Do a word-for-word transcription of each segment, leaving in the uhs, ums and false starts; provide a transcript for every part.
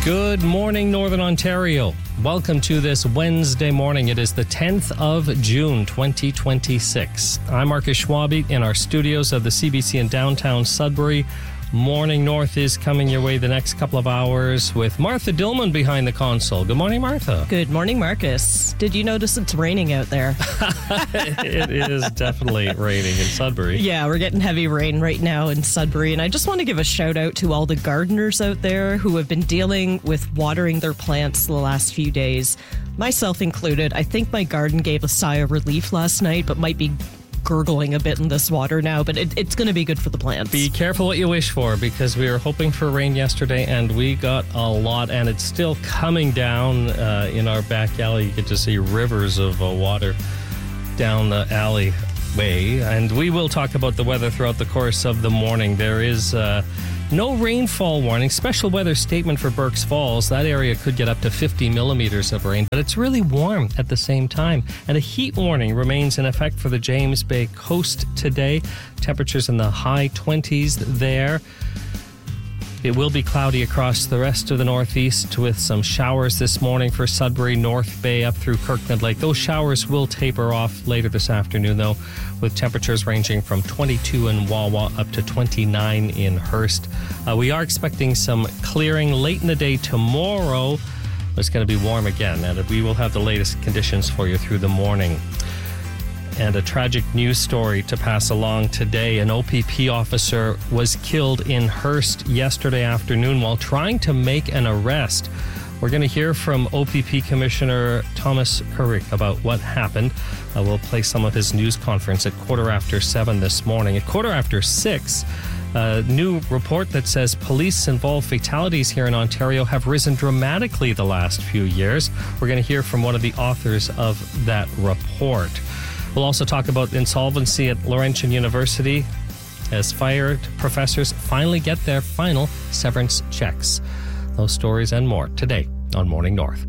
Good morning, Northern Ontario. Welcome to this Wednesday morning. It is the tenth of June, twenty twenty-six. I'm Marcus Schwabe in our studios of the C B C in downtown Sudbury. Morning North is coming your way the next couple of hours with Martha Dillman behind the console. Good morning, Martha. Good morning, Marcus. Did you notice it's raining out there? It is definitely raining in Sudbury. Yeah, we're getting heavy rain right now in Sudbury. And I just want to give a shout out to all the gardeners out there who have been dealing with watering their plants the last few days, myself included. I think my garden gave a sigh of relief last night, but might be gurgling a bit in this water now, but it, it's going to be good for the plants. Be careful what you wish for, because we were hoping for rain yesterday and we got a lot, and it's still coming down uh, in our back alley. You get to see rivers of uh, water down the alleyway, and we will talk about the weather throughout the course of the morning. There is uh, no rainfall warning. Special weather statement for Burk's Falls. That area could get up to fifty millimeters of rain, but it's really warm at the same time. And a heat warning remains in effect for the James Bay coast today. Temperatures in the high twenties there. It will be cloudy across the rest of the northeast with some showers this morning for Sudbury, North Bay, up through Kirkland Lake. Those showers will taper off later this afternoon, though, with temperatures ranging from twenty-two in Wawa up to twenty-nine in Hearst. Uh, we are expecting some clearing late in the day tomorrow. It's going to be warm again, and we will have the latest conditions for you through the morning. And a tragic news story to pass along today. An O P P officer was killed in Hearst yesterday afternoon while trying to make an arrest. We're going to hear from O P P Commissioner Thomas Herrick about what happened. Uh, we'll play some of his news conference at quarter after seven this morning. At quarter after six, a new report that says police-involved fatalities here in Ontario have risen dramatically the last few years. We're going to hear from one of the authors of that report. We'll also talk about insolvency at Laurentian University as fired professors finally get their final severance checks. Those stories and more today on Morning North.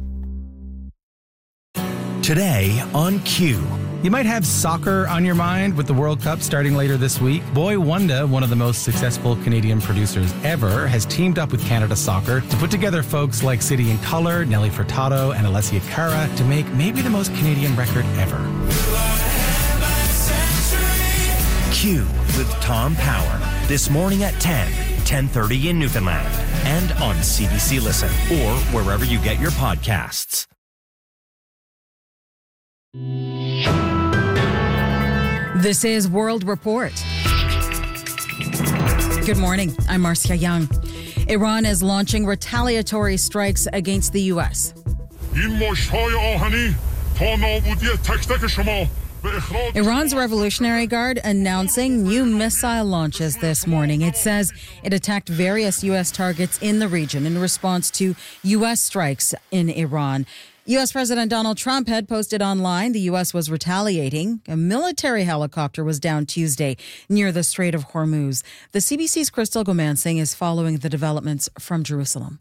Today on Q. You might have soccer on your mind with the World Cup starting later this week. Boy Wonder, one of the most successful Canadian producers ever, has teamed up with Canada Soccer to put together folks like City and Colour, Nelly Furtado, and Alessia Cara to make maybe the most Canadian record ever. Q with Tom Power. This morning at ten, ten thirty in Newfoundland. And on C B C Listen or wherever you get your podcasts. This is World Report. Good morning. I'm Marcia Young. Iran is launching retaliatory strikes against the U S. Iran's Revolutionary Guard announcing new missile launches this morning. It says it attacked various U S targets in the region in response to U S strikes in Iran. U S President Donald Trump had posted online the U S was retaliating. A military helicopter was down Tuesday near the Strait of Hormuz. The C B C's Crystal Gomansing is following the developments from Jerusalem.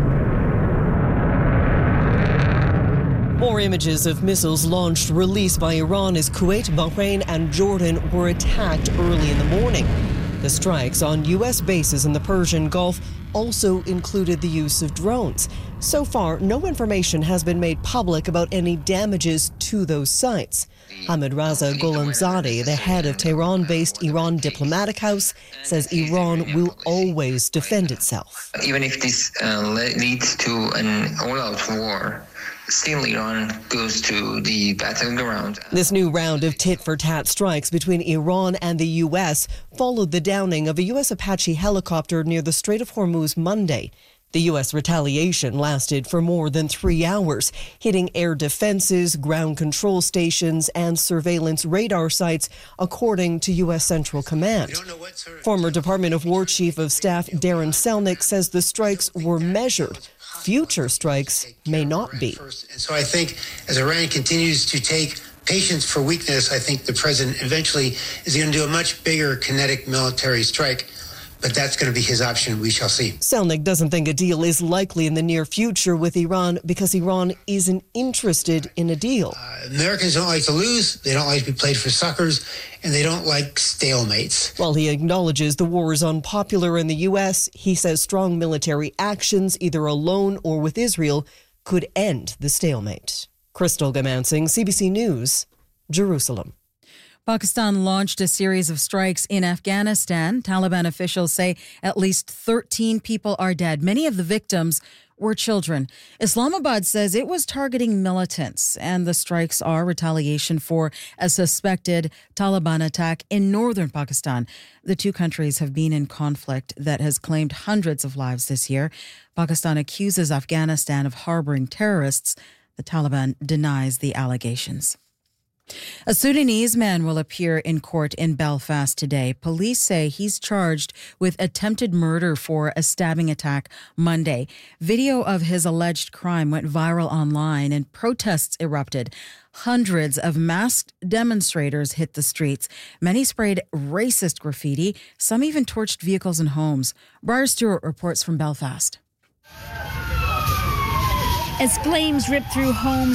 More images of missiles launched released by Iran as Kuwait, Bahrain and Jordan were attacked early in the morning. The strikes on U S bases in the Persian Gulf also included the use of drones. So far, no information has been made public about any damages to those sites. Ahmed Raza Gholamzadeh, the head of Tehran-based Iran Diplomatic House, says Iran will always defend itself. Even if this uh, leads to an all-out war, still Iran goes to the battleground. This new round of tit-for-tat strikes between Iran and the U S followed the downing of a U S Apache helicopter near the Strait of Hormuz Monday. The U S retaliation lasted for more than three hours, hitting air defenses, ground control stations, and surveillance radar sites, according to U S Central Command. Former Department of War Chief of Staff Darren Selnick says the strikes were measured. Future strikes may not be. And so I think as Iran continues to take patience for weakness, I think the president eventually is going to do a much bigger kinetic military strike. but that's going to be his option. We shall see. Selnick doesn't think a deal is likely in the near future with Iran because Iran isn't interested in a deal. Uh, Americans don't like to lose, they don't like to be played for suckers, and they don't like stalemates. While he acknowledges the war is unpopular in the U S, he says strong military actions, either alone or with Israel, could end the stalemate. Crystal Gamansing, C B C News, Jerusalem. Pakistan launched a series of strikes in Afghanistan. Taliban officials say at least thirteen people are dead. Many of the victims were children. Islamabad says it was targeting militants, and the strikes are retaliation for a suspected Taliban attack in northern Pakistan. The two countries have been in conflict that has claimed hundreds of lives this year. Pakistan accuses Afghanistan of harboring terrorists. The Taliban denies the allegations. A Sudanese man will appear in court in Belfast today. Police say he's charged with attempted murder for a stabbing attack Monday. Video of his alleged crime went viral online and protests erupted. Hundreds of masked demonstrators hit the streets. Many sprayed racist graffiti. Some even torched vehicles and homes. Briar Stewart reports from Belfast. As flames ripped through homes